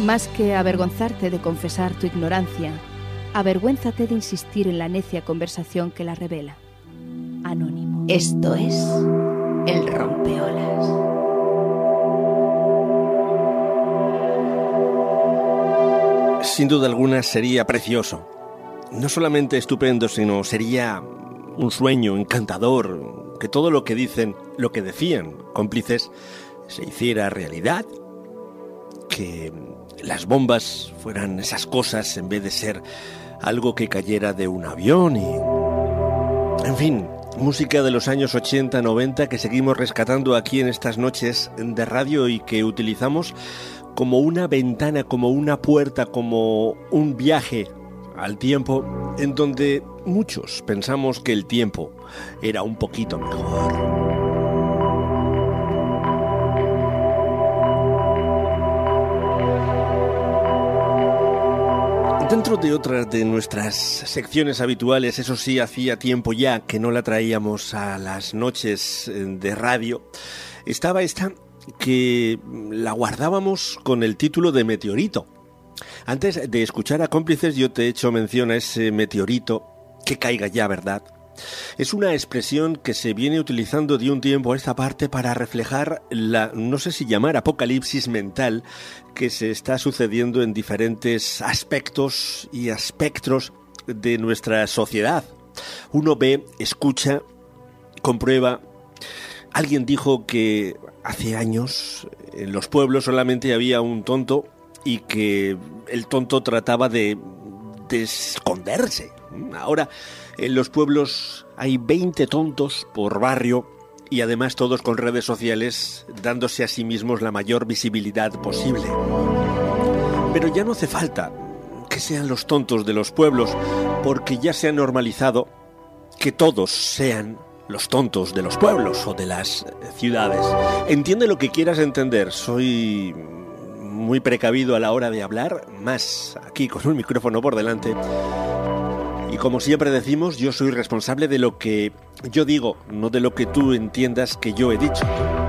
Más que avergonzarte de confesar tu ignorancia, avergüénzate de insistir en la necia conversación que la revela. Anónimo. Esto es El Rompeolas. Sin duda alguna sería precioso. No solamente estupendo, sino sería un sueño encantador, que todo lo que dicen, lo que decían cómplices, se hiciera realidad, que las bombas fueran esas cosas en vez de ser algo que cayera de un avión y... En fin, música de los años 80, 90 que seguimos rescatando aquí en estas noches de radio y que utilizamos como una ventana, como una puerta, como un viaje al tiempo en donde muchos pensamos que el tiempo era un poquito mejor. Dentro de otras de nuestras secciones habituales, eso sí, hacía tiempo ya que no la traíamos a las noches de radio, estaba esta que la guardábamos con el título de Meteorito. Antes de escuchar a Cómplices yo te he hecho mención a ese meteorito, que caiga ya, ¿verdad? Es una expresión que se viene utilizando de un tiempo a esta parte para reflejar la, no sé si llamar apocalipsis mental, que se está sucediendo en diferentes aspectos y espectros de nuestra sociedad. Uno ve, escucha, comprueba. Alguien dijo que hace años en los pueblos solamente había un tonto y que el tonto trataba de esconderse. Ahora en los pueblos hay 20 tontos por barrio y además todos con redes sociales dándose a sí mismos la mayor visibilidad posible. Pero ya no hace falta que sean los tontos de los pueblos, porque ya se ha normalizado que todos sean los tontos de los pueblos o de las ciudades. Entiende lo que quieras entender, soy muy precavido a la hora de hablar, más aquí con un micrófono por delante. Y como siempre decimos, yo soy responsable de lo que yo digo, no de lo que tú entiendas que yo he dicho.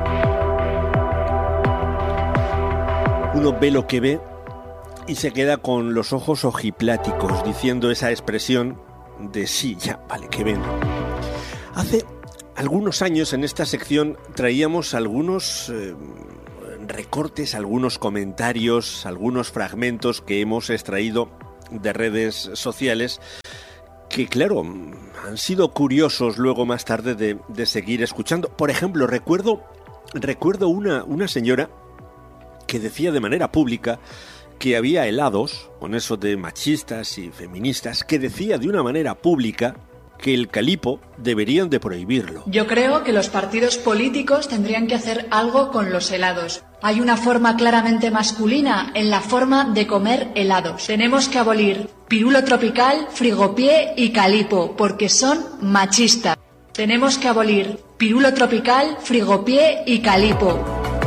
Uno ve lo que ve y se queda con los ojos ojipláticos diciendo esa expresión de sí, ya, vale, que ven. Hace algunos años en esta sección traíamos algunos recortes, algunos comentarios, algunos fragmentos que hemos extraído de redes sociales que, claro, han sido curiosos luego más tarde de seguir escuchando. Por ejemplo, recuerdo una señora que decía de manera pública que había helados, con eso de machistas y feministas, que decía de una manera pública que el calipo deberían de prohibirlo. Yo creo que los partidos políticos tendrían que hacer algo con los helados. Hay una forma claramente masculina en la forma de comer helados. Tenemos que abolir pirulo tropical, frigopié y calipo, porque son machistas. Tenemos que abolir pirulo tropical, frigopié y calipo.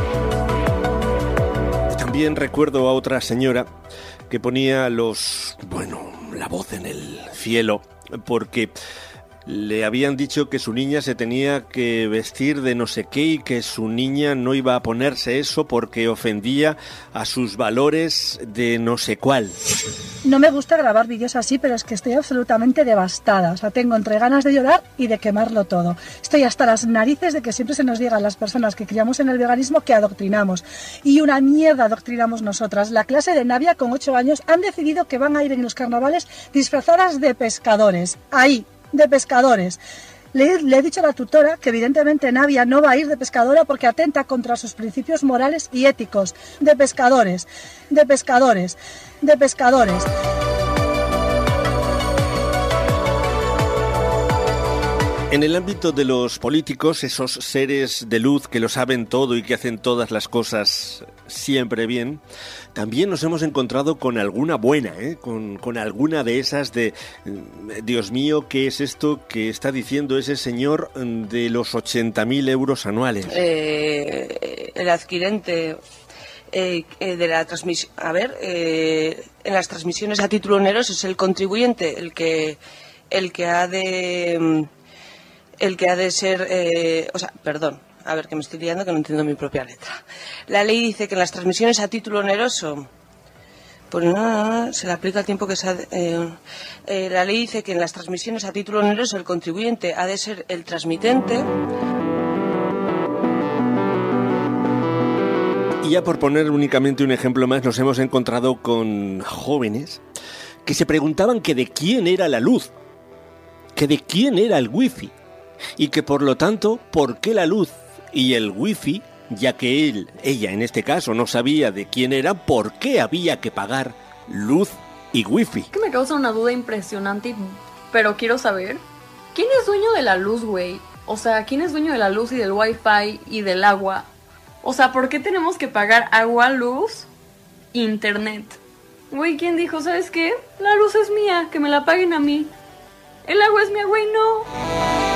También recuerdo a otra señora que ponía la voz en el cielo, porque le habían dicho que su niña se tenía que vestir de no sé qué y que su niña no iba a ponerse eso porque ofendía a sus valores de no sé cuál. No me gusta grabar vídeos así, pero es que estoy absolutamente devastada. O sea, tengo entre ganas de llorar y de quemarlo todo. Estoy hasta las narices de que siempre se nos diga a las personas que criamos en el veganismo que adoctrinamos. Y una mierda adoctrinamos nosotras. La clase de Navia con 8 años han decidido que van a ir en los carnavales disfrazadas de pescadores. Ahí, de pescadores. Le he dicho a la tutora que evidentemente Navia no va a ir de pescadora porque atenta contra sus principios morales y éticos. De pescadores, de pescadores, de pescadores. En el ámbito de los políticos, esos seres de luz que lo saben todo y que hacen todas las cosas siempre bien, también nos hemos encontrado con alguna buena, con alguna de esas de Dios mío, ¿qué es esto que está diciendo ese señor de los 80.000 euros anuales? El adquirente de la transmisión, en las transmisiones a título oneroso es el contribuyente el que ha de ser, a ver, que me estoy liando, que no entiendo mi propia letra. La ley dice que en las transmisiones a título oneroso Pues nada, se le aplica el tiempo que se la ley dice que en las transmisiones a título oneroso el contribuyente ha de ser el transmitente. Y ya por poner únicamente un ejemplo más, nos hemos encontrado con jóvenes que se preguntaban que de quién era la luz, que de quién era el wifi, y que por lo tanto, ¿por qué la luz y el wifi, ya que ella en este caso no sabía de quién era, por qué había que pagar luz y wifi? Es que me causa una duda impresionante, pero quiero saber, ¿quién es dueño de la luz, güey? O sea, ¿quién es dueño de la luz y del wifi y del agua? O sea, ¿por qué tenemos que pagar agua, luz, internet? Güey, ¿quién dijo, sabes qué? La luz es mía, que me la paguen a mí. El agua es mía, güey, no.